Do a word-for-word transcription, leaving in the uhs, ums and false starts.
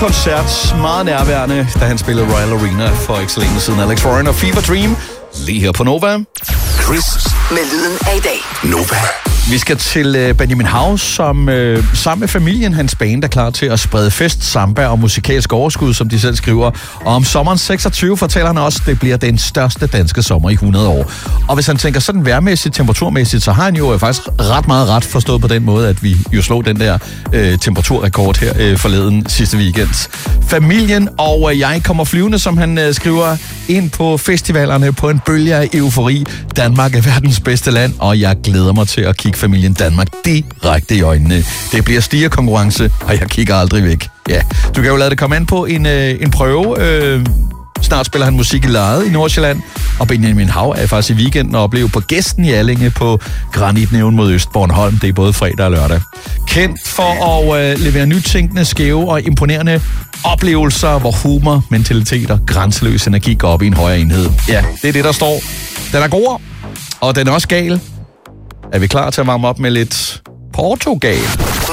Koncert meget nærværende, da han spillede Royal Arena for ikke så længe siden. Alex Warren og Fever Dream, lige her på Nova. Chris med lyden af i dag. Nova. Vi skal til Benjamin Hav, som øh, sammen med familien, hans band, er klar til at sprede fest, samba og musikalsk overskud, som de selv skriver. Og om sommeren seksogtyve fortæller han også, at det bliver den største danske sommer i hundrede år. Og hvis han tænker sådan vejrmæssigt, temperaturmæssigt, så har han jo faktisk ret meget ret forstået på den måde, at vi jo slog den der øh, temperaturrekord her øh, forleden sidste weekend. Familien og øh, jeg kommer flyvende, som han øh, skriver, ind på festivalerne på en bølge af eufori. Danmark er verdens bedste land, og jeg glæder mig til at kigge familien Danmark direkte i øjnene. Det bliver stigerkonkurrence, og jeg kigger aldrig væk. Ja, du kan jo lade det komme an på en, øh, en prøve. Øh, snart spiller han musik i Lejet i Nordsjælland, og Benjamin Hav er faktisk i weekenden og oplever på Gæsten i Allinge på Granitnævn mod Østbornholm. Det er både fredag og lørdag. Kendt for at øh, levere nytænkende, skæve og imponerende oplevelser, hvor humor, mentalitet og grænseløs energi går op i en højere enhed. Ja, det er det, der står. Den er god, og den er også gal. Er vi klar til at varme op med lidt Portugal?